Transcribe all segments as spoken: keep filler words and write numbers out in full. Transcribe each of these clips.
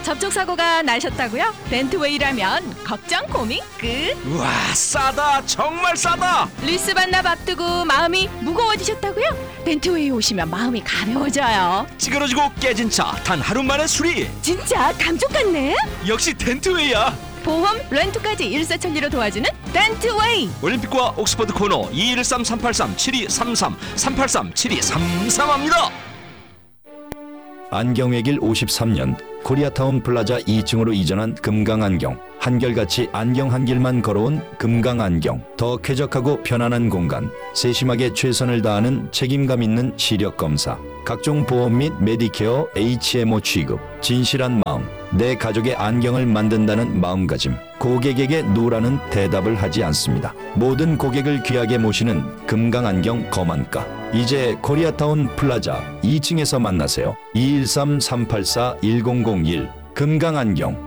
접촉사고가 나셨다고요? 덴트웨이라면 걱정 고민 끝. 우와, 싸다. 정말 싸다. 리스 반납 앞두고 마음이 무거워지셨다고요? 덴트웨이 오시면 마음이 가벼워져요. 찌그러지고 깨진 차 단 하루 만에 수리. 진짜 감쪽 같네. 역시 덴트웨이야. 보험, 렌트까지 일사천리로 도와주는 덴트웨이. 올림픽과 옥스퍼드 코너 이일삼 삼팔삼 칠이삼삼 삼팔삼 칠이삼삼 합니다. 안경의 길 오십삼 년 코리아타운 플라자 이 층으로 이전한 금강안경. 한결같이 안경 한 길만 걸어온 금강안경. 더 쾌적하고 편안한 공간. 세심하게 최선을 다하는 책임감 있는 시력 검사. 각종 보험 및 메디케어 에이치엠오 취급. 진실한 마음. 내 가족의 안경을 만든다는 마음가짐. 고객에게 노라는 대답을 하지 않습니다. 모든 고객을 귀하게 모시는 금강안경 거만가. 이제 코리아타운 플라자 이 층에서 만나세요. 이일삼 삼팔사 일공공일 금강안경.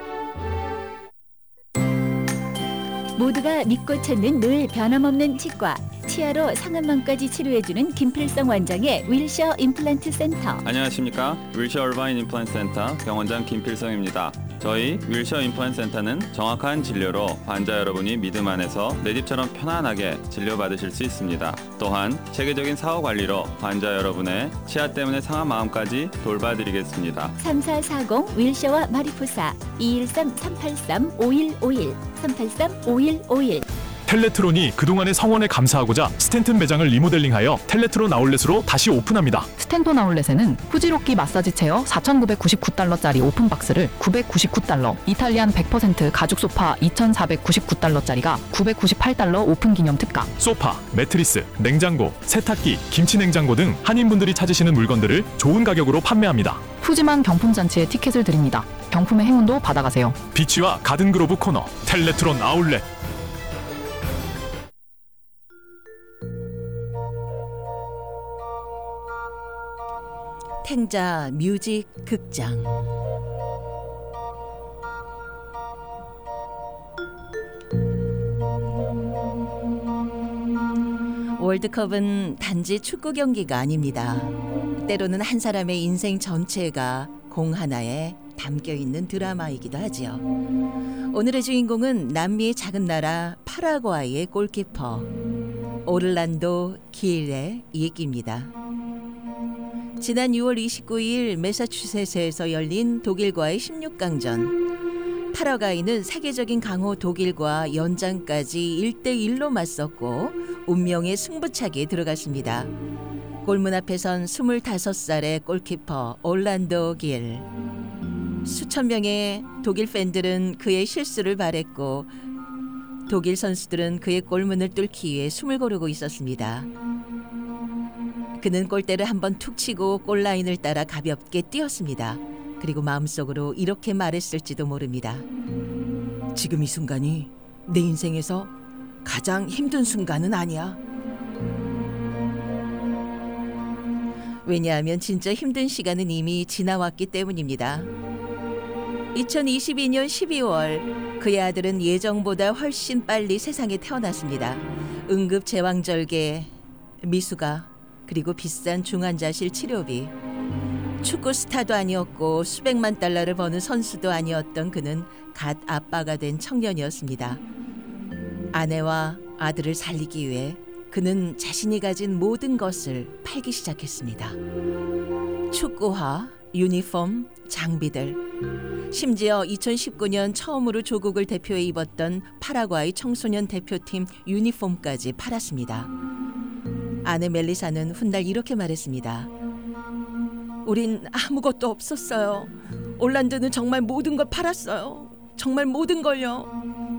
모두가 믿고 찾는 늘 변함없는 치과. 치아로 상안망까지 치료해주는 김필성 원장의 윌셔 임플란트 센터. 안녕하십니까. 윌셔 얼바인 임플란트 센터 병원장 김필성입니다. 저희 윌셔 임플란트 센터는 정확한 진료로 환자 여러분이 믿음 안에서 내 집처럼 편안하게 진료받으실 수 있습니다. 또한 체계적인 사후 관리로 환자 여러분의 치아 때문에 상한 마음까지 돌봐드리겠습니다. 삼사사공 윌셔와 마리포사 이일삼 삼팔삼 오일오일 삼팔삼 오일오일. 텔레트론이 그동안의 성원에 감사하고자 스탠튼 매장을 리모델링하여 텔레트론 아울렛으로 다시 오픈합니다. 스탠톤 아울렛에는 후지로키 마사지 체어 사천구백구십구 달러짜리 오픈박스를 구백구십구 달러, 이탈리안 백 퍼센트 가죽 소파 이천사백구십구 달러짜리가 구백구십팔 달러 오픈 기념 특가. 소파, 매트리스, 냉장고, 세탁기, 김치 냉장고 등 한인분들이 찾으시는 물건들을 좋은 가격으로 판매합니다. 푸짐한 경품 잔치에 티켓을 드립니다. 경품의 행운도 받아가세요. 비치와 가든그로브 코너 텔레트론 아울렛. 탱자 뮤직 극장. 월드컵은 단지 축구 경기가 아닙니다. 때로는 한 사람의 인생 전체가 공 하나에 담겨 있는 드라마이기도 하지요. 오늘의 주인공은 남미의 작은 나라 파라과이의 골키퍼 오를란도 길의 얘기입니다. 지난 유월 이십구일 매사추세츠에서 열린 독일과의 십육 강전. 파라과이는 세계적인 강호 독일과 연장까지 일 대 일로 맞섰고 운명의 승부차기에 들어갔습니다. 골문 앞에 선 스물다섯 살의 골키퍼 올란도 길. 수천 명의 독일 팬들은 그의 실수를 바랬고 독일 선수들은 그의 골문을 뚫기 위해 숨을 고르고 있었습니다. 그는 골대를 한번 툭 치고 골라인을 따라 가볍게 뛰었습니다. 그리고 마음속으로 이렇게 말했을지도 모릅니다. 지금 이 순간이 내 인생에서 가장 힘든 순간은 아니야. 왜냐하면 진짜 힘든 시간은 이미 지나왔기 때문입니다. 이천이십이년 십이월 그의 아들은 예정보다 훨씬 빨리 세상에 태어났습니다. 응급 제왕절개, 미수가, 그리고 비싼 중환자실 치료비. 축구 스타도 아니었고 수백만 달러를 버는 선수도 아니었던 그는 갓 아빠가 된 청년이었습니다. 아내와 아들을 살리기 위해 그는 자신이 가진 모든 것을 팔기 시작했습니다. 축구화, 유니폼, 장비들. 심지어 이천십구년 처음으로 조국을 대표해 입었던 파라과이 청소년 대표팀 유니폼까지 팔았습니다. 아내 멜리사는 훗날 이렇게 말했습니다. 우린 아무것도 없었어요. 올란드는 정말 모든 걸 팔았어요. 정말 모든 걸요.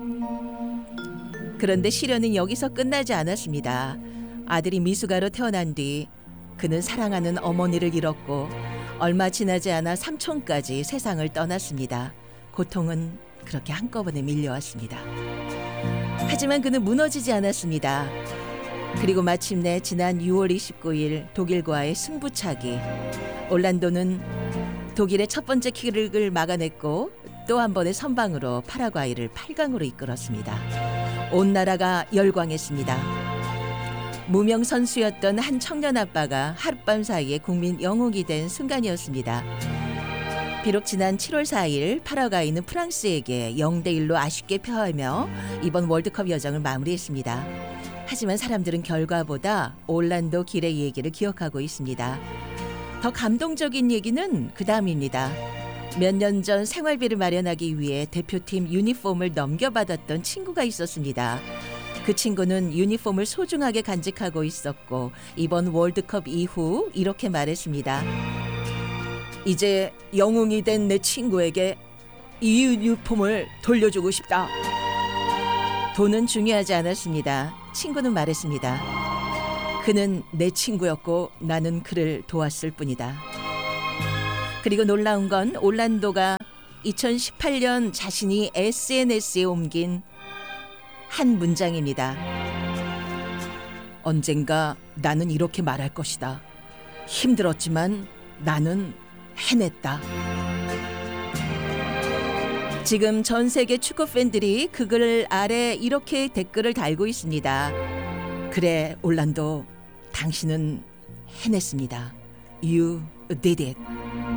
그런데 시련은 여기서 끝나지 않았습니다. 아들이 미숙아로 태어난 뒤 그는 사랑하는 어머니를 잃었고 얼마 지나지 않아 삼촌까지 세상을 떠났습니다. 고통은 그렇게 한꺼번에 밀려왔습니다. 하지만 그는 무너지지 않았습니다. 그리고 마침내 지난 유월 이십구일 독일과의 승부차기. 올란도는 독일의 첫 번째 킥을 막아냈고 또 한 번의 선방으로 파라과이를 팔 강으로 이끌었습니다. 온 나라가 열광했습니다. 무명 선수였던 한 청년 아빠가 하룻밤 사이에 국민 영웅이 된 순간이었습니다. 비록 지난 칠월 사일 파라과이는 프랑스에게 영 대 일로 아쉽게 패하며 이번 월드컵 여정을 마무리했습니다. 하지만 사람들은 결과보다 올란도 길의 얘기를 기억하고 있습니다. 더 감동적인 얘기는 그 다음입니다. 몇 년 전 생활비를 마련하기 위해 대표팀 유니폼을 넘겨받았던 친구가 있었습니다. 그 친구는 유니폼을 소중하게 간직하고 있었고 이번 월드컵 이후 이렇게 말했습니다. 이제 영웅이 된 내 친구에게 이 유니폼을 돌려주고 싶다. 돈은 중요하지 않았습니다. 친구는 말했습니다. 그는 내 친구였고 나는 그를 도왔을 뿐이다. 그리고 놀라운 건 올란도가 이천십팔 년 자신이 에스엔에스에 옮긴 한 문장입니다. 언젠가 나는 이렇게 말할 것이다. 힘들었지만 나는 해냈다. 지금 전 세계 축구 팬들이 그 글 아래 이렇게 댓글을 달고 있습니다. 그래, 올란도, 당신은 해냈습니다. You did it.